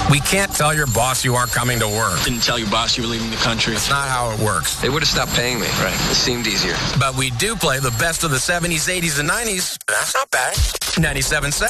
We can't tell your boss you aren't coming to work. Didn't tell your boss you were leaving the country. It's not how it works. They would have stopped paying me. Right. It seemed easier. But we do play the best of the 70s, 80s, and 90s. That's not bad. 97.7.